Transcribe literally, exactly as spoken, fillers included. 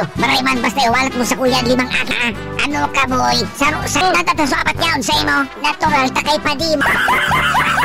kayo. Maray man basta iwalat mo sa kuya limang aka. Ano ka boy? Saro sa natataso apat yaon sa imo. Natural takay pa di mo.